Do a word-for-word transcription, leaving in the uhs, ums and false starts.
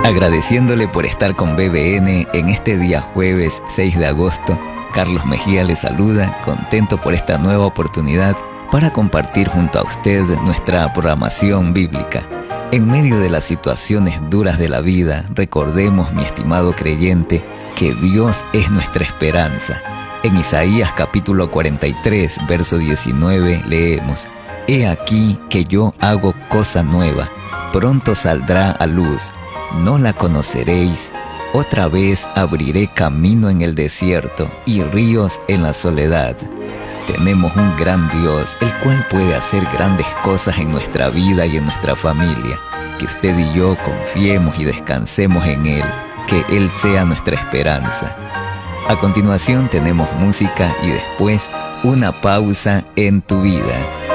Agradeciéndole por estar con B B N en este día jueves seis de agosto, Carlos Mejía le saluda, contento por esta nueva oportunidad para compartir junto a usted nuestra programación bíblica. En medio de las situaciones duras de la vida, recordemos, mi estimado creyente, que Dios es nuestra esperanza. En Isaías capítulo cuarenta y tres, verso diecinueve, leemos: He aquí que yo hago cosa nueva, pronto saldrá a luz, no la conoceréis. Otra vez abriré camino en el desierto y ríos en la soledad. Tenemos un gran Dios, el cual puede hacer grandes cosas en nuestra vida y en nuestra familia. Que usted y yo confiemos y descansemos en Él, que Él sea nuestra esperanza. A continuación tenemos música y después una pausa en tu vida.